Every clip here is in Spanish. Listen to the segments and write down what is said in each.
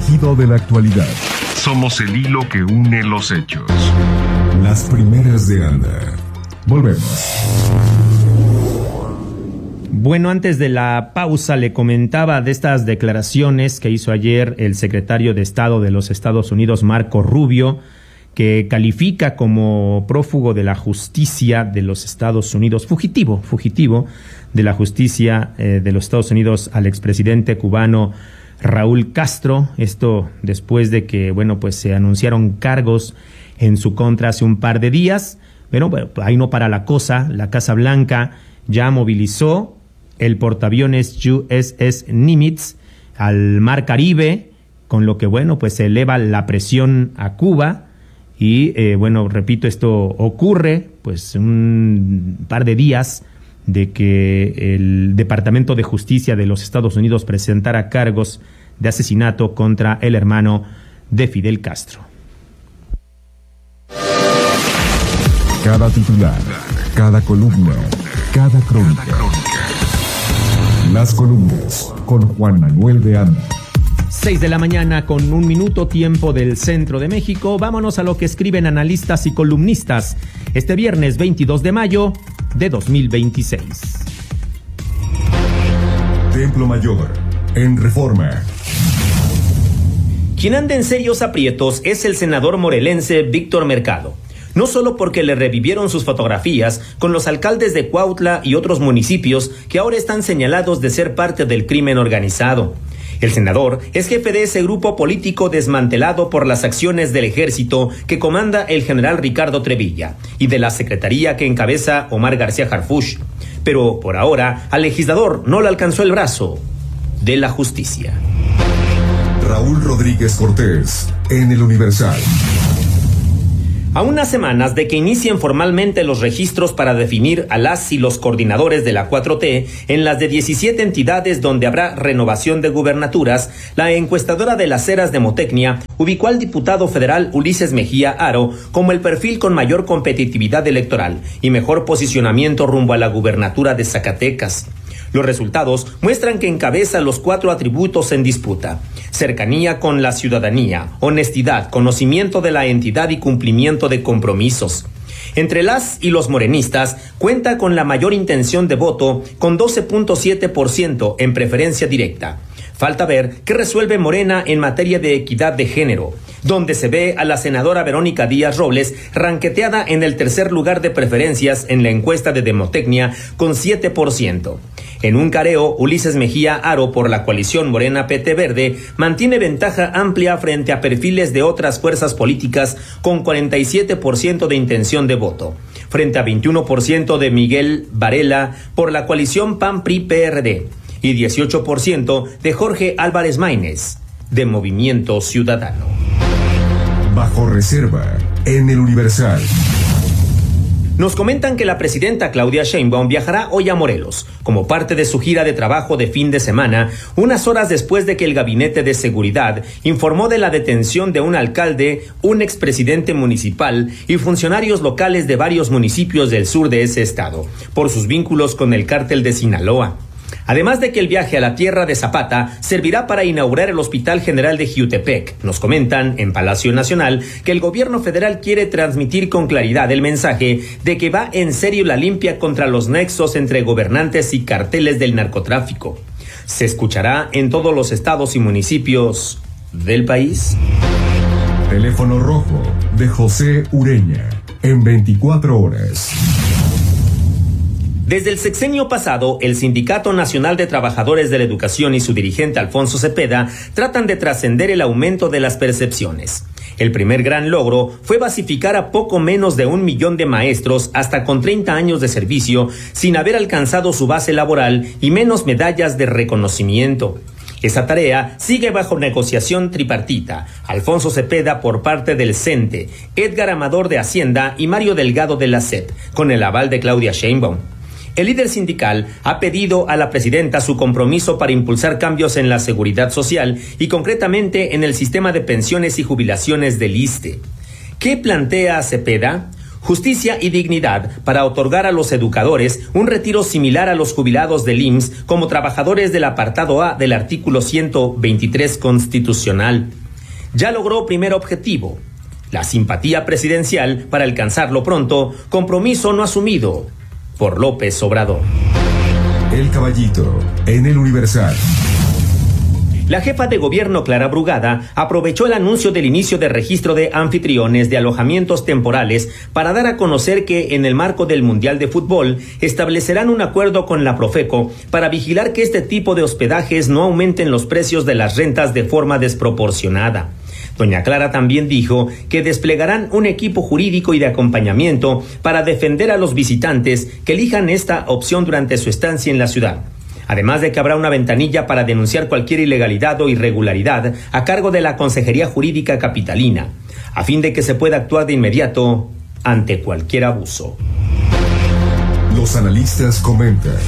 ungido de la actualidad. Somos el hilo que une los hechos. Las primeras de Anda. Volvemos. Bueno, antes de la pausa le comentaba de estas declaraciones que hizo ayer el secretario de Estado de los Estados Unidos, Marco Rubio, que califica como prófugo de la justicia de los Estados Unidos, fugitivo de la justicia de los Estados Unidos al expresidente cubano Raúl Castro. Esto después de que, bueno, pues se anunciaron cargos en su contra hace un par de días. Pero bueno, ahí no para la cosa. La Casa Blanca ya movilizó el portaaviones USS Nimitz al Mar Caribe, con lo que, bueno, pues se eleva la presión a Cuba. Y, bueno, repito, esto ocurre, pues, un par de días de que el Departamento de Justicia de los Estados Unidos presentara cargos de asesinato contra el hermano de Fidel Castro. Cada titular, cada columna, cada crónica. Las columnas con Juan Manuel de Anda. 6 de la mañana con 1 minuto, tiempo del centro de México. Vámonos a lo que escriben analistas y columnistas este viernes 22 de mayo de 2026. Templo Mayor, en Reforma. Quien anda en serios aprietos es el senador morelense Víctor Mercado. No solo porque le revivieron sus fotografías con los alcaldes de Cuautla y otros municipios que ahora están señalados de ser parte del crimen organizado. El senador es jefe de ese grupo político desmantelado por las acciones del ejército que comanda el general Ricardo Trevilla y de la secretaría que encabeza Omar García Harfuch. Pero por ahora al legislador no le alcanzó el brazo de la justicia. Raúl Rodríguez Cortés, en El Universal. A unas semanas de que inicien formalmente los registros para definir a las y los coordinadores de la 4T en las de 17 entidades donde habrá renovación de gubernaturas, la encuestadora de las Heras de Motecnia ubicó al diputado federal Ulises Mejía Haro como el perfil con mayor competitividad electoral y mejor posicionamiento rumbo a la gubernatura de Zacatecas. Los resultados muestran que encabeza los 4 atributos en disputa: cercanía con la ciudadanía, honestidad, conocimiento de la entidad y cumplimiento de compromisos. Entre las y los morenistas, cuenta con la mayor intención de voto, con 12.7% en preferencia directa. Falta ver qué resuelve Morena en materia de equidad de género, donde se ve a la senadora Verónica Díaz Robles ranqueteada en el tercer lugar de preferencias en la encuesta de Demotecnia con 7%. En un careo, Ulises Mejía Haro por la coalición Morena PT Verde mantiene ventaja amplia frente a perfiles de otras fuerzas políticas con 47% de intención de voto, frente a 21% de Miguel Varela por la coalición PAN-PRI-PRD y 18% de Jorge Álvarez Maínez, de Movimiento Ciudadano. Bajo reserva, en El Universal. Nos comentan que la presidenta Claudia Sheinbaum viajará hoy a Morelos, como parte de su gira de trabajo de fin de semana, unas horas después de que el Gabinete de Seguridad informó de la detención de un alcalde, un expresidente municipal y funcionarios locales de varios municipios del sur de ese estado, por sus vínculos con el cártel de Sinaloa. Además de que el viaje a la tierra de Zapata servirá para inaugurar el Hospital General de Jiutepec. Nos comentan en Palacio Nacional que el gobierno federal quiere transmitir con claridad el mensaje de que va en serio la limpia contra los nexos entre gobernantes y carteles del narcotráfico. Se escuchará en todos los estados y municipios del país. Teléfono rojo de José Ureña, en 24 horas. Desde el sexenio pasado, el Sindicato Nacional de Trabajadores de la Educación y su dirigente Alfonso Cepeda tratan de trascender el aumento de las percepciones. El primer gran logro fue basificar a poco menos de 1 millón de maestros hasta con 30 años de servicio sin haber alcanzado su base laboral y menos medallas de reconocimiento. Esa tarea sigue bajo negociación tripartita: Alfonso Cepeda por parte del CENTE, Edgar Amador de Hacienda y Mario Delgado de la SEP, con el aval de Claudia Sheinbaum. El líder sindical ha pedido a la presidenta su compromiso para impulsar cambios en la seguridad social y concretamente en el sistema de pensiones y jubilaciones del ISSSTE. ¿Qué plantea Cepeda? Justicia y dignidad para otorgar a los educadores un retiro similar a los jubilados del IMSS como trabajadores del apartado A del artículo 123 constitucional. Ya logró primer objetivo, la simpatía presidencial para alcanzarlo pronto, compromiso no asumido por López Obrador. El Caballito, en el Universal. La jefa de gobierno Clara Brugada aprovechó el anuncio del inicio de registro de anfitriones de alojamientos temporales para dar a conocer que en el marco del Mundial de Fútbol establecerán un acuerdo con la Profeco para vigilar que este tipo de hospedajes no aumenten los precios de las rentas de forma desproporcionada. Doña Clara también dijo que desplegarán un equipo jurídico y de acompañamiento para defender a los visitantes que elijan esta opción durante su estancia en la ciudad. Además de que habrá una ventanilla para denunciar cualquier ilegalidad o irregularidad a cargo de la Consejería Jurídica Capitalina, a fin de que se pueda actuar de inmediato ante cualquier abuso. Los analistas comentan.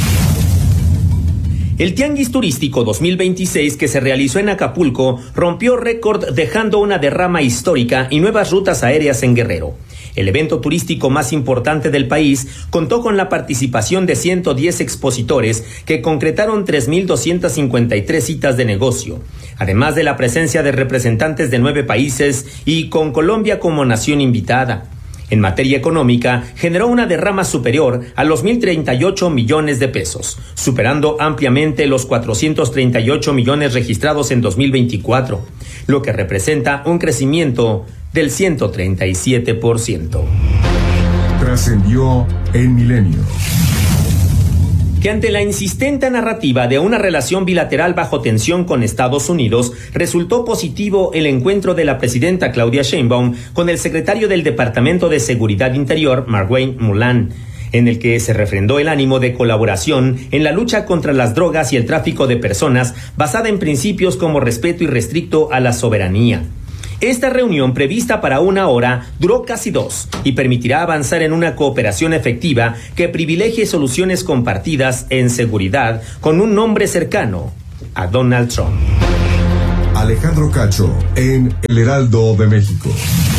El Tianguis Turístico 2026 que se realizó en Acapulco rompió récord dejando una derrama histórica y nuevas rutas aéreas en Guerrero. El evento turístico más importante del país contó con la participación de 110 expositores que concretaron 3,253 citas de negocio, además de la presencia de representantes de 9 países y con Colombia como nación invitada. En materia económica, generó una derrama superior a los 1,038 millones de pesos, superando ampliamente los 438 millones registrados en 2024, lo que representa un crecimiento del 137%. Trascendió en Milenio. Que ante la insistente narrativa de una relación bilateral bajo tensión con Estados Unidos, resultó positivo el encuentro de la presidenta Claudia Sheinbaum con el secretario del Departamento de Seguridad Interior, Marguerite Moulin, en el que se refrendó el ánimo de colaboración en la lucha contra las drogas y el tráfico de personas basada en principios como respeto irrestricto a la soberanía. Esta reunión, prevista para 1 hora, duró casi 2 y permitirá avanzar en una cooperación efectiva que privilegie soluciones compartidas en seguridad con un nombre cercano a Donald Trump. Alejandro Cacho en El Heraldo de México.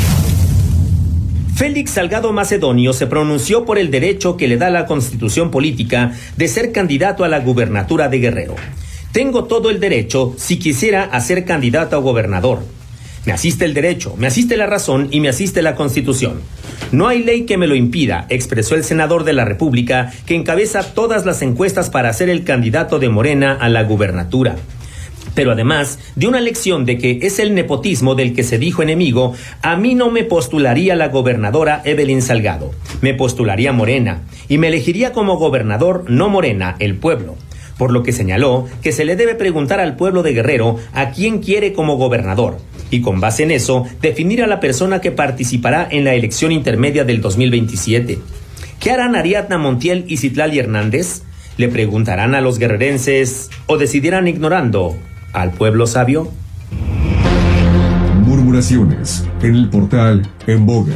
Félix Salgado Macedonio se pronunció por el derecho que le da la Constitución política de ser candidato a la gubernatura de Guerrero. Tengo todo el derecho si quisiera a ser candidato a gobernador. Me asiste el derecho, me asiste la razón y me asiste la Constitución. No hay ley que me lo impida, expresó el senador de la República, que encabeza todas las encuestas para ser el candidato de Morena a la gubernatura. Pero además de una lección de que es el nepotismo del que se dijo enemigo, a mí no me postularía la gobernadora Evelyn Salgado, me postularía Morena y me elegiría como gobernador no Morena, el pueblo. Por lo que señaló que se le debe preguntar al pueblo de Guerrero a quién quiere como gobernador y con base en eso definir a la persona que participará en la elección intermedia del 2027. ¿Qué harán Ariadna Montiel y Citlali Hernández? ¿Le preguntarán a los guerrerenses o decidirán ignorando al pueblo sabio? Murmuraciones en el portal En Boga.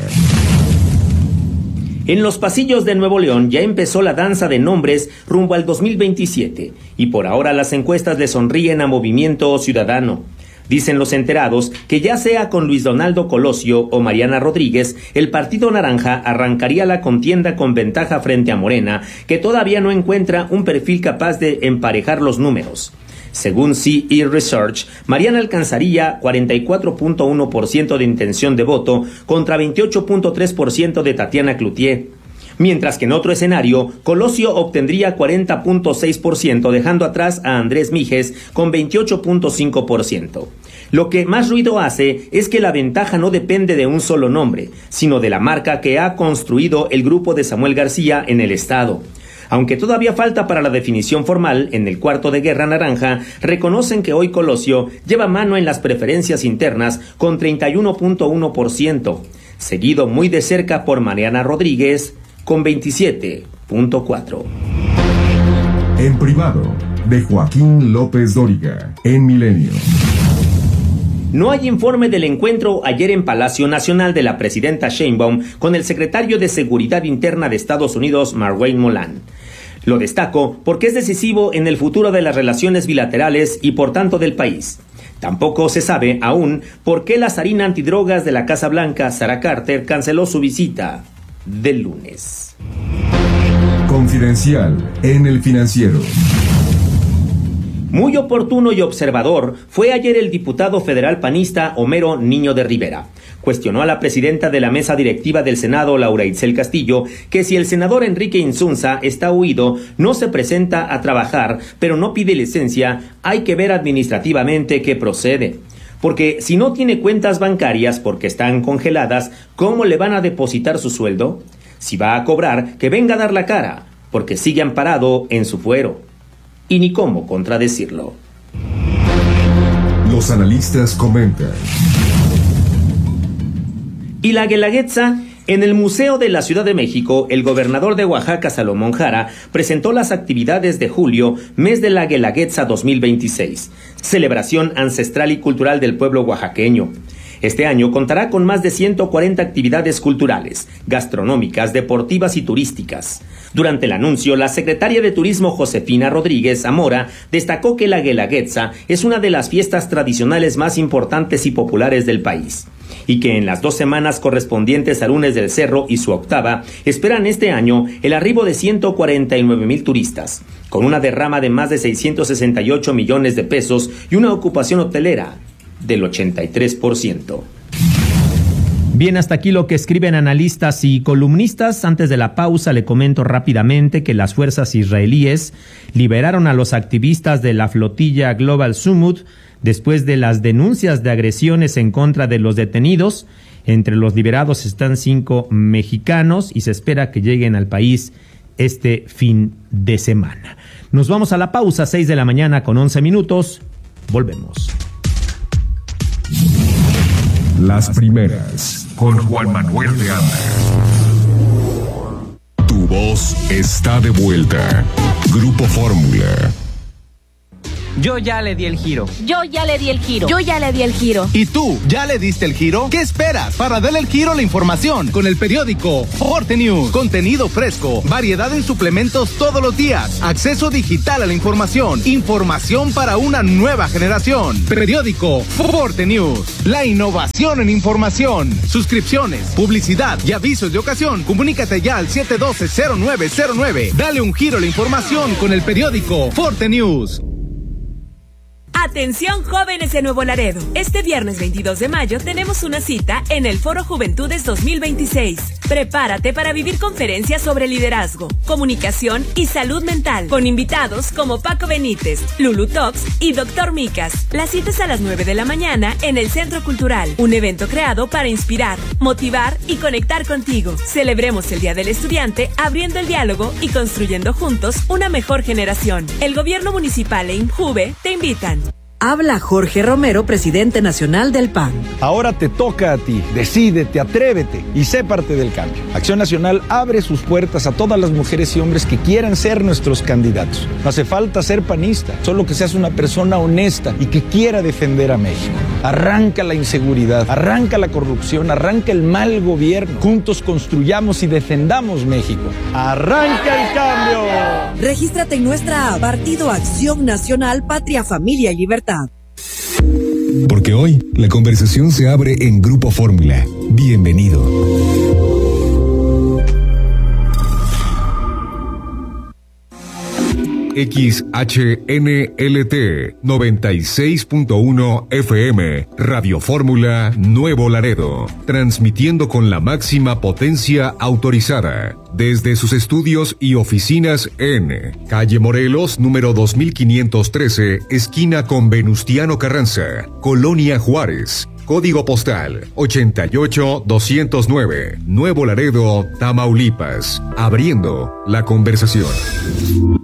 En los pasillos de Nuevo León ya empezó la danza de nombres rumbo al 2027 y por ahora las encuestas le sonríen a Movimiento Ciudadano. Dicen los enterados que ya sea con Luis Donaldo Colosio o Mariana Rodríguez, el Partido Naranja arrancaría la contienda con ventaja frente a Morena, que todavía no encuentra un perfil capaz de emparejar los números. Según CE Research, Mariana alcanzaría 44.1% de intención de voto contra 28.3% de Tatiana Cloutier. Mientras que en otro escenario, Colosio obtendría 40.6%, dejando atrás a Andrés Mijes con 28.5%. Lo que más ruido hace es que la ventaja no depende de un solo nombre, sino de la marca que ha construido el grupo de Samuel García en el estado. Aunque todavía falta para la definición formal, en el cuarto de guerra naranja, reconocen que hoy Colosio lleva mano en las preferencias internas con 31.1%, seguido muy de cerca por Mariana Rodríguez con 27.4%. En privado, de Joaquín López Dóriga, en Milenio. No hay informe del encuentro ayer en Palacio Nacional de la presidenta Sheinbaum con el secretario de Seguridad Interna de Estados Unidos, Marguerite Moulin. Lo destaco porque es decisivo en el futuro de las relaciones bilaterales y por tanto del país. Tampoco se sabe aún por qué la zarina antidrogas de la Casa Blanca, Sarah Carter, canceló su visita del lunes. Confidencial en El Financiero. Muy oportuno y observador fue ayer el diputado federal panista Homero Niño de Rivera. Cuestionó a la presidenta de la mesa directiva del Senado, Laura Itzel Castillo, que si el senador Enrique Insunza está huido, no se presenta a trabajar, pero no pide licencia, hay que ver administrativamente qué procede. Porque si no tiene cuentas bancarias porque están congeladas, ¿cómo le van a depositar su sueldo? Si va a cobrar, que venga a dar la cara, porque sigue amparado en su fuero. Y ni cómo contradecirlo. Los analistas comentan. Y la Guelaguetza, en el Museo de la Ciudad de México, el gobernador de Oaxaca, Salomón Jara, presentó las actividades de julio, mes de la Guelaguetza 2026, celebración ancestral y cultural del pueblo oaxaqueño. Este año contará con más de 140 actividades culturales, gastronómicas, deportivas y turísticas. Durante el anuncio, la secretaria de Turismo Josefina Rodríguez Zamora destacó que la Guelaguetza es una de las fiestas tradicionales más importantes y populares del país, y que en las 2 semanas correspondientes a Lunes del Cerro y su octava, esperan este año el arribo de 149,000 turistas, con una derrama de más de 668 millones de pesos y una ocupación hotelera del 83%. Bien, hasta aquí lo que escriben analistas y columnistas. Antes de la pausa le comento rápidamente que las fuerzas israelíes liberaron a los activistas de la flotilla Global Summit después de las denuncias de agresiones en contra de los detenidos. Entre los liberados están 5 mexicanos y se espera que lleguen al país este fin de semana. Nos vamos a la pausa, 6 de la mañana con 11 minutos. Volvemos. Las primeras. Con Juan Manuel de Anda. Tu voz está de vuelta. Grupo Fórmula. Yo ya le di el giro. Yo ya le di el giro. Yo ya le di el giro. ¿Y tú ya le diste el giro? ¿Qué esperas para darle el giro a la información? Con el periódico Forte News. Contenido fresco, variedad en suplementos todos los días, acceso digital a la información, información para una nueva generación. Periódico Forte News. La innovación en información. Suscripciones, publicidad y avisos de ocasión. Comunícate ya al 712-0909. Dale un giro a la información con el periódico Forte News. Atención jóvenes de Nuevo Laredo. Este viernes 22 de mayo tenemos una cita en el Foro Juventudes 2026. Prepárate para vivir conferencias sobre liderazgo, comunicación y salud mental, con invitados como Paco Benítez, Lulu Talks y Dr. Micas. La cita es a las 9 de la mañana en el Centro Cultural, un evento creado para inspirar, motivar y conectar contigo. Celebremos el Día del Estudiante abriendo el diálogo y construyendo juntos una mejor generación. El Gobierno Municipal e INJUVE te invitan. Habla Jorge Romero, presidente nacional del PAN. Ahora te toca a ti. Decídete, atrévete y sé parte del cambio. Acción Nacional abre sus puertas a todas las mujeres y hombres que quieran ser nuestros candidatos. No hace falta ser panista, solo que seas una persona honesta y que quiera defender a México. Arranca la inseguridad, arranca la corrupción, arranca el mal gobierno. Juntos construyamos y defendamos México. ¡Arranca el cambio! Regístrate en nuestra app Partido Acción Nacional, Patria, Familia y Libertad. Porque hoy la conversación se abre en Grupo Fórmula. Bienvenido. XHNLT 96.1 FM Radio Fórmula Nuevo Laredo, transmitiendo con la máxima potencia autorizada desde sus estudios y oficinas en Calle Morelos, número 2513, esquina con Venustiano Carranza, Colonia Juárez. Código postal 88209, Nuevo Laredo, Tamaulipas. Abriendo la conversación.